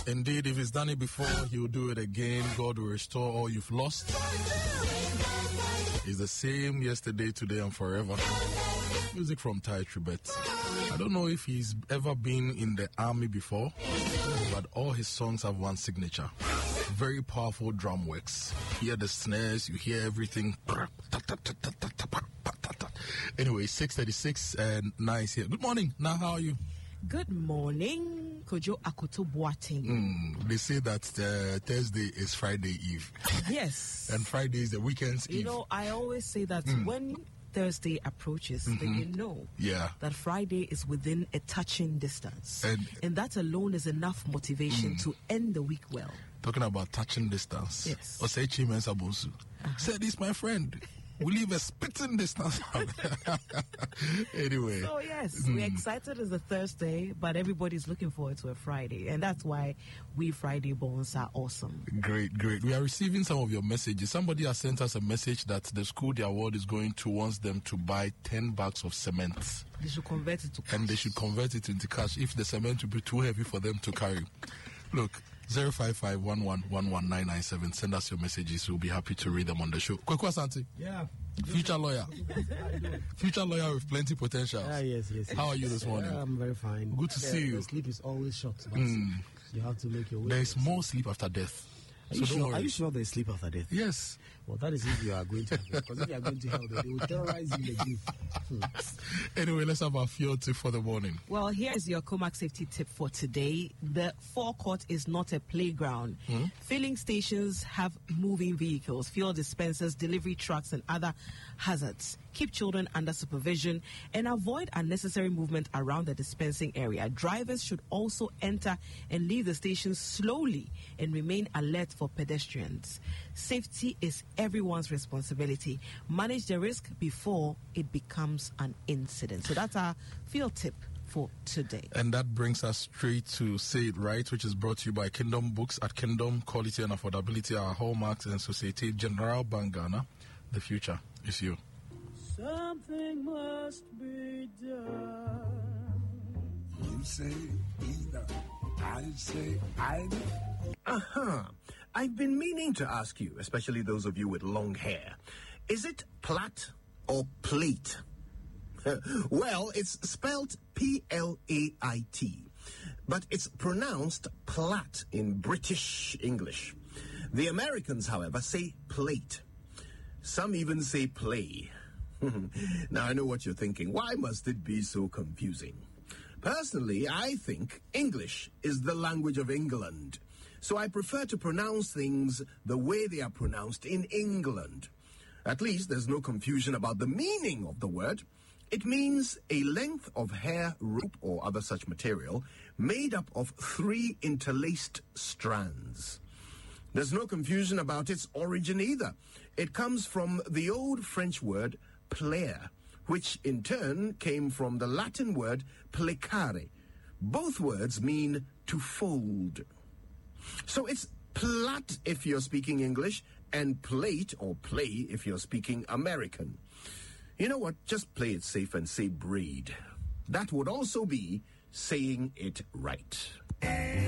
Indeed, if he's done it before, he'll do it again. God will restore all you've lost. He's the same yesterday, today, and forever. Music from Ty Tribet. I don't know if he's ever been in the army before, but all his songs have one signature. Very powerful drum works. You hear the snares, you hear everything. Anyway, 6:36 and nice here. Good morning. Now, how are you? Good morning, Kojo Akoto Boateng. They say that Thursday is Friday Eve. Yes. And Friday is the weekend's Eve. You know, I always say that when Thursday approaches, then you know that Friday is within a touching distance. And that alone is enough motivation to end the week well. Talking about touching distance. Yes. Osechi Mensah Bonsu said, "This, my friend. We leave a spitting distance." Anyway. So, yes, we're excited as a Thursday, but everybody's looking forward to a Friday. And that's why we Friday Bones are awesome. Great. We are receiving some of your messages. Somebody has sent us a message that the school the award is going to wants them to buy 10 bags of cement. They should convert it to cash. And they should convert it into cash if the cement will be too heavy for them to carry. Look, 055-11-11997. Send us your messages. We'll be happy to read them on the show. Kwekwa Santi. Yeah. Future lawyer. Future lawyer with plenty potential. Yes. How are you this morning? I'm very fine. Good to see you. The sleep is always short. But you have to make your way. There is more sleep after death. So don't worry. Are you sure there is sleep after death? Yes. Well, that is if you are going to hell. Because if you are going to hell, they will terrorize you in the grave. Anyway, let's have our fuel tip for the morning. Well, here is your Comac safety tip for today. The forecourt is not a playground. Filling stations have moving vehicles, fuel dispensers, delivery trucks, and other hazards. Keep children under supervision and avoid unnecessary movement around the dispensing area. Drivers should also enter and leave the station slowly and remain alert for pedestrians. Safety is everyone's responsibility. Manage the risk before it becomes an incident. So that's our field tip for today. And that brings us straight to Say It Right, which is brought to you by Kingdom Books. At Kingdom, quality and affordability are hallmarks, and Societe Generale Bank Ghana. The future is you. Something must be done. You say either. I say either. I've been meaning to ask you, especially those of you with long hair, is it plait or plate? Well, it's spelled P-L-A-I-T, but it's pronounced plait in British English. The Americans, however, say plate. Some even say play. Now, I know what you're thinking. Why must it be so confusing? Personally, I think English is the language of England. So I prefer to pronounce things the way they are pronounced in England. At least there's no confusion about the meaning of the word. It means a length of hair, rope, or other such material made up of 3 interlaced strands. There's no confusion about its origin either. It comes from the old French word plaire, which in turn came from the Latin word plecare. Both words mean to fold. So it's plait if you're speaking English, and plate or play if you're speaking American. You know what? Just play it safe and say braid. That would also be saying it right.